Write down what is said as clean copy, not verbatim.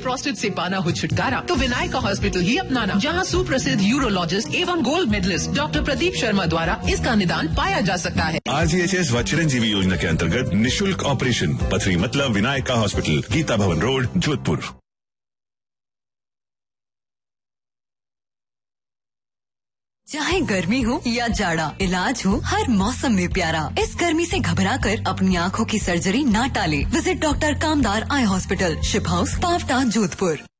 Prostate से पाना हो छुटकारा तो विनायका हॉस्पिटल ही अपनाना, जहां सुप्रसिद्ध यूरोलॉजिस्ट एवं gold medallist doctor Pradeep Sharma द्वारा इसका निदान पाया जा सकता है। RGHS व चिरंजीवी योजना के अंतर्गत निःशुल्क ऑपरेशन पथरी मतलब विनायका हॉस्पिटल, गीता भवन रोड, जोधपुर। चाहे गर्मी हो या जाड़ा, इलाज हो हर मौसम में प्यारा। इस गर्मी से घबराकर अपनी आँखों की सर्जरी ना टाले। विजिट डॉक्टर कामदार eye hospital, ship house, Pawta, Jodhpur.